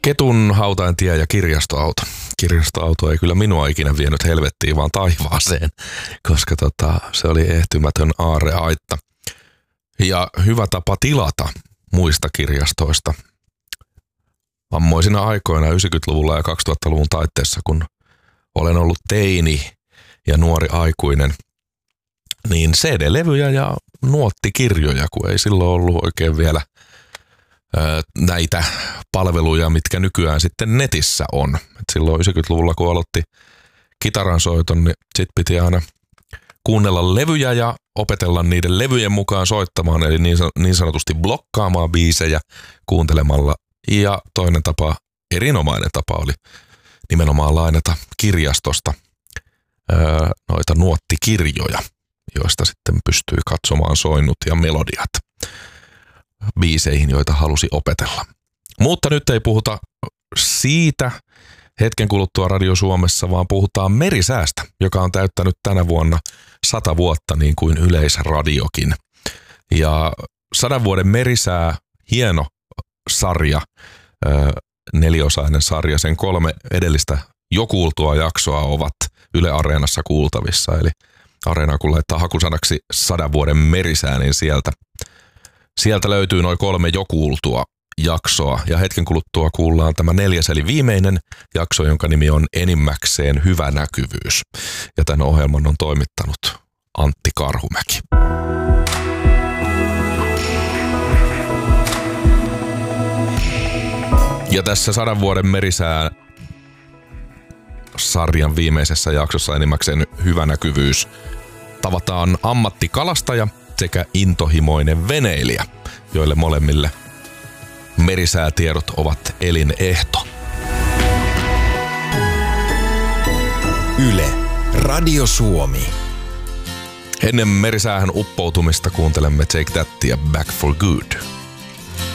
Ketun hautaintie ja kirjastoauto. Kirjastoauto ei kyllä minua ikinä vienyt helvettiin, vaan taivaaseen, koska se oli ehtymätön aarreaitta. Ja hyvä tapa tilata muista kirjastoista. Ammoisina aikoina 90-luvulla ja 2000-luvun taitteessa, kun olen ollut teini ja nuori aikuinen, niin CD-levyjä ja nuottikirjoja, kun ei silloin ollut oikein vielä näitä palveluja, mitkä nykyään sitten netissä on. Et silloin 90-luvulla, kun aloitti kitaransoiton, niin sit piti aina kuunnella levyjä ja opetella niiden levyjen mukaan soittamaan, eli niin sanotusti blokkaamaan biisejä kuuntelemalla. Ja toinen tapa, erinomainen tapa oli nimenomaan lainata kirjastosta noita nuottikirjoja, joista sitten pystyi katsomaan soinnut ja melodiat biiseihin, joita halusi opetella. Mutta nyt ei puhuta siitä hetken kuluttua Radio Suomessa, vaan puhutaan merisäästä, joka on täyttänyt tänä vuonna 100 vuotta niin kuin Yleisradiokin. Ja 100 vuoden merisää, hieno sarja, 4-osainen sarja, sen 3 edellistä jo kuultua jaksoa ovat Yle Areenassa kuultavissa. Eli Areenaa kun laittaa hakusanaksi 100 vuoden merisää, niin sieltä löytyy noin 3 jo kuultua jaksoa. Ja hetken kuluttua kuullaan tämä 4. eli viimeinen jakso, jonka nimi on enimmäkseen Hyvä näkyvyys. Ja tämän ohjelman on toimittanut Antti Karhumäki. Ja tässä 100 vuoden merisää sarjan viimeisessä jaksossa enimmäkseen Hyvä näkyvyys tavataan ammattikalastaja sekä intohimoinen veneilijä, joille molemmille merisäätiedot ovat elinehto. Yle, Radio Suomi. Ennen merisäähän uppoutumista kuuntelemme Take Thatia Back for Good.